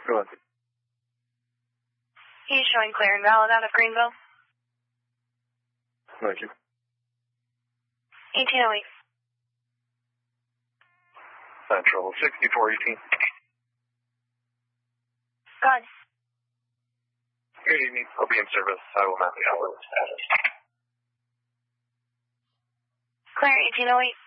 Go ahead. He's showing clear and valid out of Greenville. Thank you. 1808. Central 6418. Go ahead. Good evening. I'll be in service. I will not be out with status. Clear 1808.